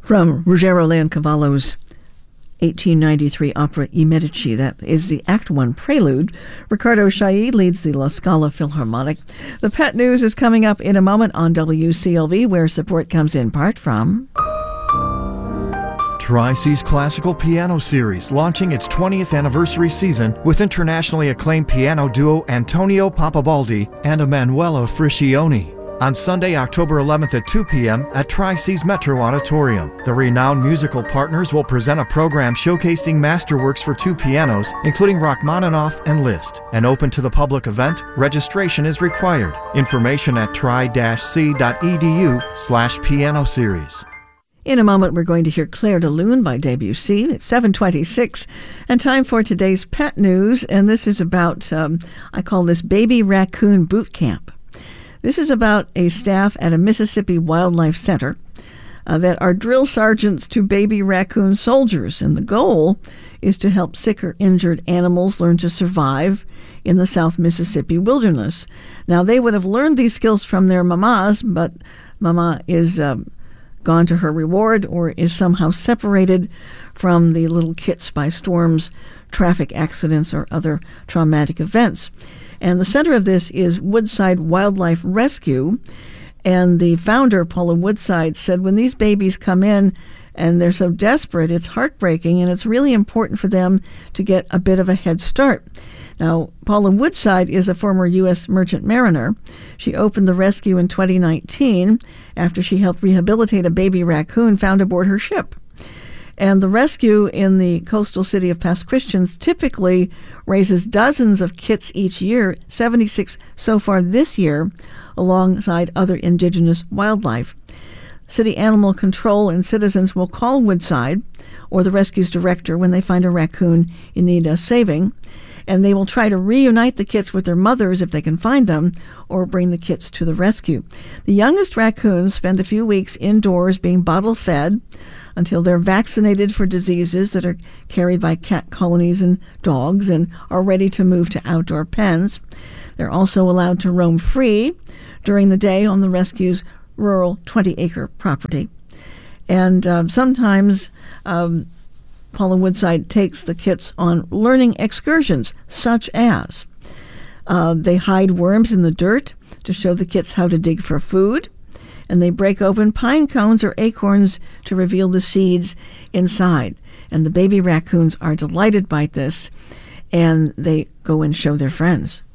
From Ruggero Leoncavallo's 1893 opera I Medici, that is the Act 1 prelude. Riccardo Chailly leads the La Scala Philharmonic. The Pet News is coming up in a moment on WCLV, where support comes in part from Tri-C's Classical Piano Series, launching its 20th anniversary season with internationally acclaimed piano duo Antonio Papabaldi and Emanuela Friscioni. On Sunday, October 11th at 2 p.m. at Tri-C's Metro Auditorium. The renowned musical partners will present a program showcasing masterworks for two pianos, including Rachmaninoff and Liszt. An open-to-the-public event, registration is required. Information at tri-c.edu/piano series. In a moment, we're going to hear Clair de Lune by Debussy. It's 7:26, and time for today's Pet News, and this is about, I call this Baby Raccoon Boot Camp. This is about a staff at a Mississippi Wildlife Center that are drill sergeants to baby raccoon soldiers, and the goal is to help sick or injured animals learn to survive in the South Mississippi wilderness. Now, they would have learned these skills from their mamas, but mama is gone to her reward or is somehow separated from the little kits by storms, traffic accidents, or other traumatic events. And the center of this is Woodside Wildlife Rescue. And the founder, Paula Woodside, said when these babies come in and they're so desperate, it's heartbreaking, and it's really important for them to get a bit of a head start. Now, Paula Woodside is a former U.S. merchant mariner. She opened the rescue in 2019 after she helped rehabilitate a baby raccoon found aboard her ship. And the rescue in the coastal city of Pass Christians typically raises dozens of kits each year, 76 so far this year, alongside other indigenous wildlife. City animal control and citizens will call Woodside or the rescue's director when they find a raccoon in need of saving, and they will try to reunite the kits with their mothers if they can find them, or bring the kits to the rescue. The youngest raccoons spend a few weeks indoors being bottle fed until they're vaccinated for diseases that are carried by cat colonies and dogs and are ready to move to outdoor pens. They're also allowed to roam free during the day on the rescue's rural 20-acre property. And sometimes Paula Woodside takes the kits on learning excursions, such as they hide worms in the dirt to show the kits how to dig for food, and they break open pine cones or acorns to reveal the seeds inside. And the baby raccoons are delighted by this, and they go and show their friends.